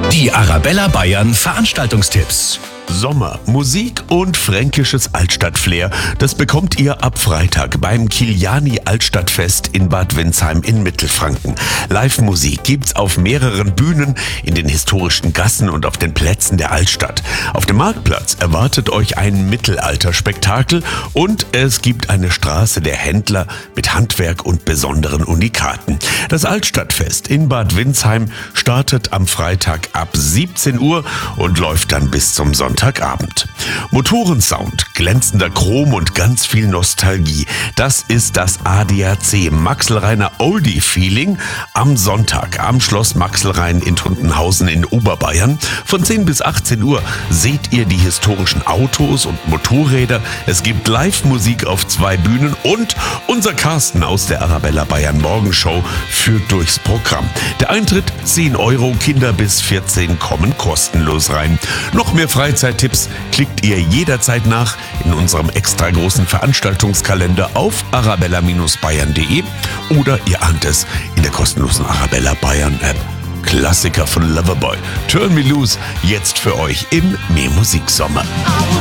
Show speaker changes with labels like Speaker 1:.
Speaker 1: Die Arabella Bayern Veranstaltungstipps.
Speaker 2: Sommer, Musik und fränkisches Altstadtflair, das bekommt ihr ab Freitag beim Kiliani Altstadtfest in Bad Windsheim in Mittelfranken. Live-Musik gibt's auf mehreren Bühnen, in den historischen Gassen und auf den Plätzen der Altstadt. Auf dem Marktplatz erwartet euch ein Mittelalterspektakel und es gibt eine Straße der Händler mit Handwerk und besonderen Unikaten. Das Altstadtfest in Bad Windsheim startet am Freitag ab 17 Uhr und läuft dann bis zum Sonntagabend. Motorensound, glänzender Chrom und ganz viel Nostalgie. Das ist das ADAC Maxlreiner Oldie Feeling am Sonntag am Schloss Maxlrein in Tuntenhausen in Oberbayern. Von 10 bis 18 Uhr seht ihr die historischen Autos und Motorräder. Es gibt Live-Musik auf 2 Bühnen und unser Carsten aus der Arabella Bayern Morgenshow führt durchs Programm. Der Eintritt 10 €, Kinder bis 14 kommen kostenlos rein. Noch mehr Freizeittipps klickt ihr jederzeit nach in unserem extra großen Veranstaltungskalender auf arabella-bayern.de oder ihr ahnt es in der kostenlosen Arabella Bayern App. Klassiker von Loverboy, Turn Me Loose, jetzt für euch im Mehr Musik Sommer.